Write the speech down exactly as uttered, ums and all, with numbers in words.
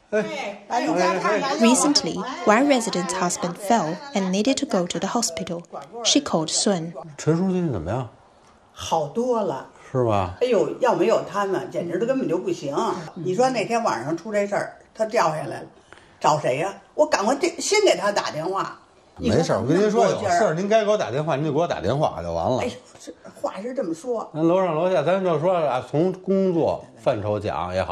Recently, one resident's husband fell and needed to go to the hospital. She called Sun. 陈叔最近怎么样？ 好多了， 是吧？ 哎呦，要没有他呢，简直他根本就不行。你说那天晚上出这事儿，他掉下来了，找谁呀、啊？我赶快这先给他打电话。 没事，我跟您说，有事儿您该给我打电话，您就给我打电话就完了。 哎，这话是这么说。 咱楼上楼下，咱就说啊，从工作范畴讲也好。